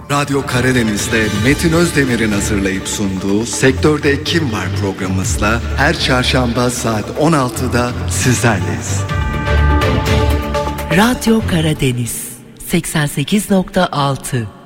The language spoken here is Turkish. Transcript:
Radyo Karadeniz'de Metin Özdemir'in hazırlayıp sunduğu Sektörde Kim Var programımızla her çarşamba saat 16'da sizlerleyiz. Radyo Karadeniz 88.6